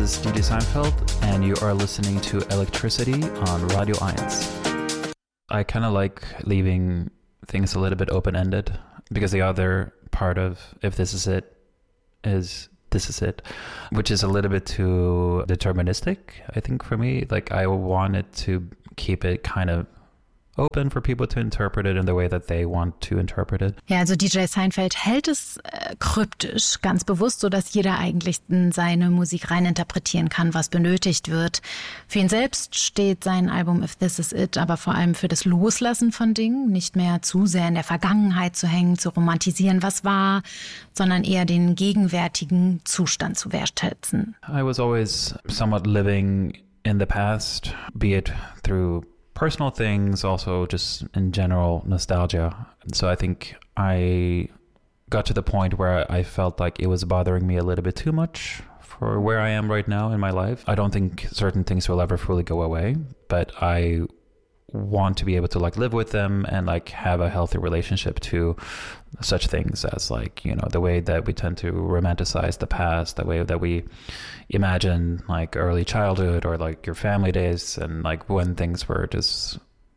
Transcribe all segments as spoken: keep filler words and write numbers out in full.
is D J Seinfeld, and you are listening to Electricity on Radio eins. I kind of like leaving things a little bit open-ended, because the other part of If This Is It is This Is It, which is a little bit too deterministic, I think, for me. Like, I wanted to keep it kind of open for people to interpret it in the way that they want to interpret it. Ja, also D J Seinfeld hält es äh, kryptisch, ganz bewusst, so dass jeder eigentlich in seine Musik rein interpretieren kann, was benötigt wird. Für ihn selbst steht sein Album If This Is It aber vor allem für das Loslassen von Dingen, nicht mehr zu sehr in der Vergangenheit zu hängen, zu romantisieren, was war, sondern eher den gegenwärtigen Zustand zu wertschätzen. I was always somewhat living in the past, be it through personal things, also just in general nostalgia. So I think I got to the point where I felt like it was bothering me a little bit too much for where I am right now in my life. I don't think certain things will ever fully go away, but I want to be able to like live with them and like have a healthy relationship to such things as like, you know, the way that we tend to romanticize the past, the way that we imagine like early childhood or like your family days, and like when things were just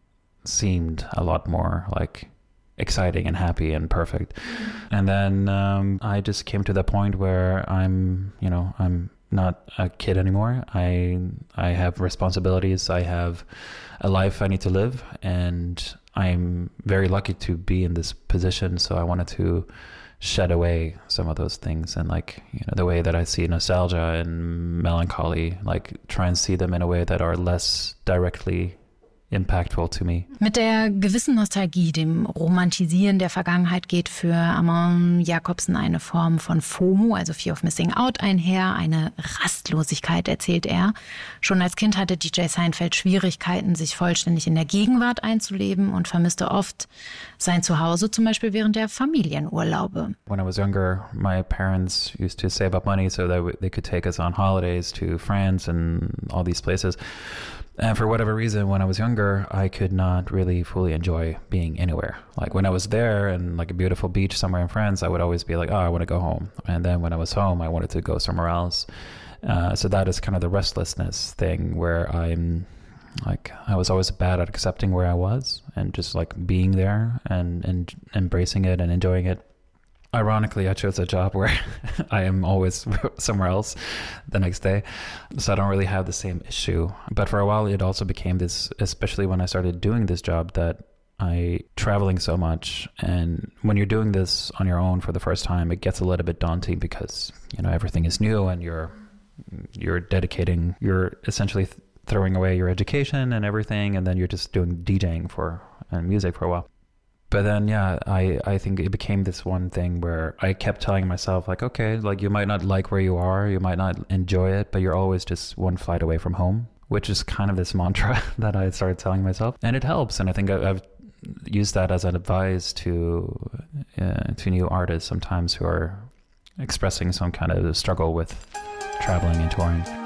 seemed a lot more like exciting and happy and perfect. And then um, I just came to the point where I'm, you know, I'm not a kid anymore. I I have responsibilities. I have a life I need to live, and I'm very lucky to be in this position. So I wanted to shed away some of those things, and like, you know, the way that I see nostalgia and melancholy, like try and see them in a way that are less directly impactful to me. Mit der gewissen Nostalgie, dem Romantisieren der Vergangenheit, geht für Amon Jakobsen eine Form von FOMO, also Fear of Missing Out, einher, eine Rastlosigkeit, erzählt er. Schon als Kind hatte D J Seinfeld Schwierigkeiten, sich vollständig in der Gegenwart einzuleben und vermisste oft sein Zuhause, zum Beispiel während der Familienurlaube. When I was younger, my parents used to save up money so that they could take us on holidays to France and all these places. And for whatever reason, when I was younger, I could not really fully enjoy being anywhere. Like when I was there and like a beautiful beach somewhere in France, I would always be like, oh, I want to go home. And then when I was home, I wanted to go somewhere else. Uh, so that is kind of the restlessness thing where I'm like, I was always bad at accepting where I was and just like being there and, and embracing it and enjoying it. Ironically, I chose a job where I am always somewhere else the next day, so I don't really have the same issue. But for a while, it also became this, especially when I started doing this job, that I traveling so much, and when you're doing this on your own for the first time, it gets a little bit daunting because, you know, everything is new and you're you're dedicating, you're essentially th- throwing away your education and everything, and then you're just doing DJing for and music for a while. But then, yeah, I, I think it became this one thing where I kept telling myself, like, okay, like you might not like where you are, you might not enjoy it, but you're always just one flight away from home, which is kind of this mantra that I started telling myself. And it helps. And I think I've used that as an advice to, uh, to new artists sometimes who are expressing some kind of struggle with traveling and touring.